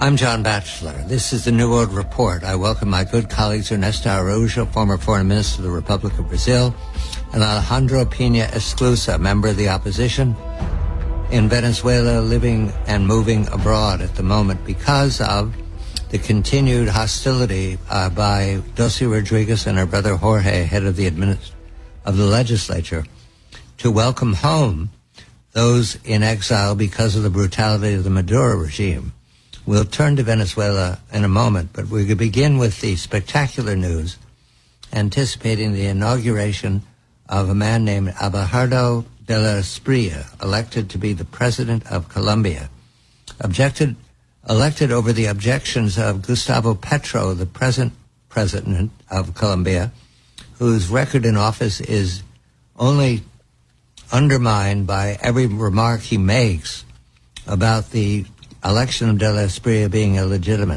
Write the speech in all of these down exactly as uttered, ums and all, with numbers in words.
I'm John Batchelor. This is the New World Report. I welcome my good colleagues Ernesto Araújo, former Foreign Minister of the Republic of Brazil, and Alejandro Pina Esclusa, member of the opposition in Venezuela, living and moving abroad at the moment because of the continued hostility uh, by Dulce Rodriguez and her brother Jorge, head of the administ- of the legislature, to welcome home those in exile because of the brutality of the Maduro regime. We'll turn to Venezuela in a moment, but we could begin with the spectacular news anticipating the inauguration of a man named Abelardo de la Espriella, elected to be the president of Colombia. Objected, elected over the objections of Gustavo Petro, the present president of Colombia, whose record in office is only undermined by every remark he makes about the election of de la Espriella being illegitimate.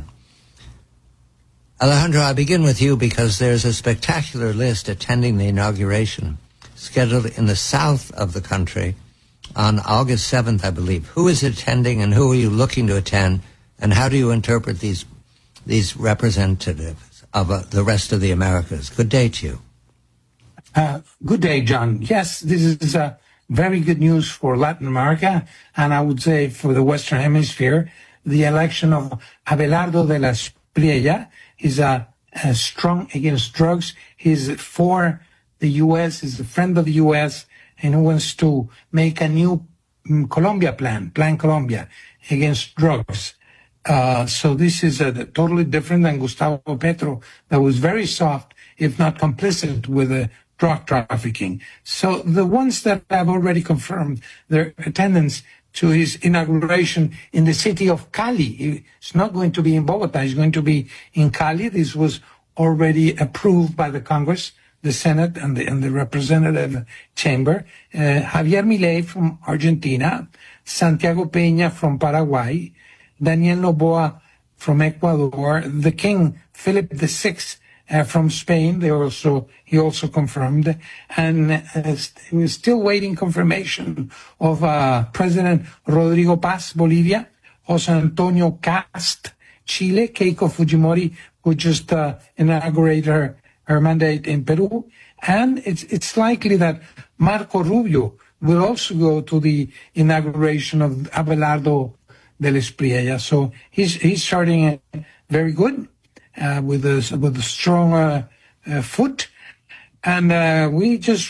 Alejandro, I begin with you because there's a spectacular list attending the inauguration scheduled in the south of the country on August seventh, I believe. Who is attending and who are you looking to attend, and how do you interpret these these representatives of uh, the rest of the Americas? Good day to you. Uh, good day, John. Yes, this is uh, very good news for Latin America, and I would say for the Western Hemisphere. The election of Abelardo de la Espriella is uh, uh, strong against drugs. He's for the U S, he's a friend of the U S, and he wants to make a new um, Colombia plan, Plan Colombia, against drugs. Uh, so this is uh, totally different than Gustavo Petro, that was very soft, if not complicit with the drug trafficking. So the ones that have already confirmed their attendance to his inauguration in the city of Cali. It's not going to be in Bogota, it's going to be in Cali. This was already approved by the Congress, the Senate, and the, and the Representative Chamber. Uh, Javier Milei from Argentina, Santiago Peña from Paraguay, Daniel Noboa from Ecuador, the King Philip the Sixth Uh, from Spain. They also he also confirmed, and uh, we're still waiting confirmation of uh, President Rodrigo Paz, Bolivia, Jose Antonio Cast, Chile, Keiko Fujimori, who just uh, inaugurated her, her mandate in Peru, and it's it's likely that Marco Rubio will also go to the inauguration of Abelardo de la Espriella. So he's he's starting very good. Uh, with a with a strong uh, uh, foot, and uh, we just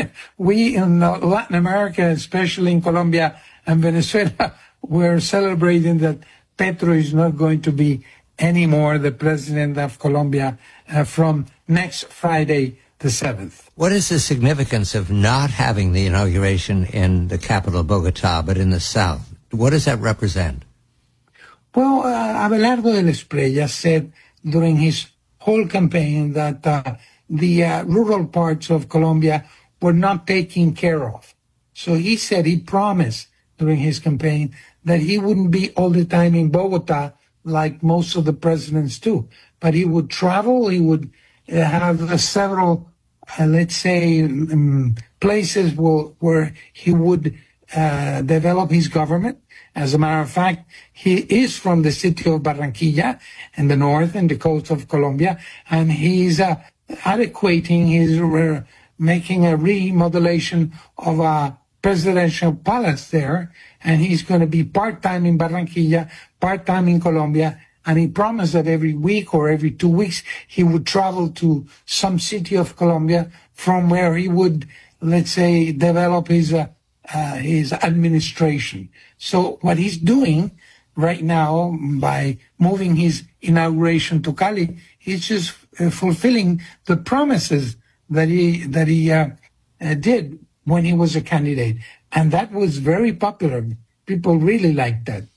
we in Latin America, especially in Colombia and Venezuela, we're celebrating that Petro is not going to be anymore the president of Colombia uh, from next Friday, the seventh. What is the significance of not having the inauguration in the capital, Bogota, but in the south? What does that represent? Well, uh, Abelardo de la Espriella said during his whole campaign that uh, the uh, rural parts of Colombia were not taken care of. So he said, he promised during his campaign that he wouldn't be all the time in Bogota like most of the presidents do, but he would travel, he would uh, have uh, several, uh, let's say, um, places where, where he would uh, develop his government. As a matter of fact, he is from the city of Barranquilla in the north and the coast of Colombia, and he's uh, adequating, he's uh, making a remodelation of a presidential palace there, and he's going to be part-time in Barranquilla, part-time in Colombia, and he promised that every week or every two weeks he would travel to some city of Colombia from where he would, let's say, develop his uh, Uh, his administration. So what he's doing right now by moving his inauguration to Cali, he's just uh, fulfilling the promises that he that he uh, uh, did when he was a candidate, and that was very popular. People really liked that.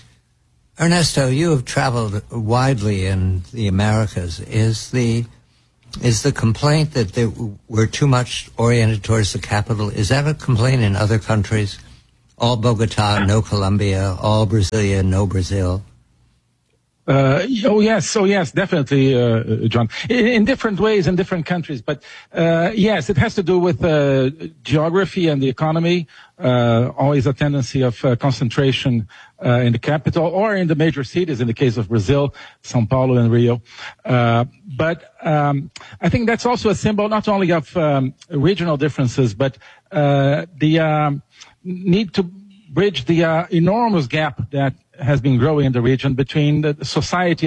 Ernesto, you have traveled widely in the Americas. Is the Is the complaint that they were too much oriented towards the capital, is that a complaint in other countries? All Bogota, no Colombia, all Brasilia, no Brazil? Uh, oh yes, oh yes, definitely, uh, John. In, in different ways in different countries, but uh, yes, it has to do with uh, geography and the economy. Uh, always a tendency of uh, concentration uh, in the capital or in the major cities. In the case of Brazil, São Paulo and Rio. Uh, but um, I think that's also a symbol not only of um, regional differences, but uh, the um, need to bridge the uh, enormous gap that has been growing in the region between the society